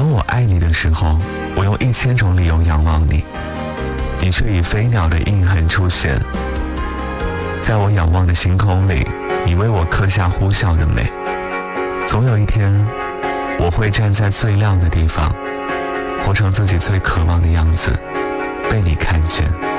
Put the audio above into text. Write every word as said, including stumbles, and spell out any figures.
当我爱你的时候，我用一千种理由仰望你，你却以飞鸟的印痕出现。在我仰望的星空里，你为我刻下呼啸的美。总有一天，我会站在最亮的地方，活成自己最渴望的样子，被你看见。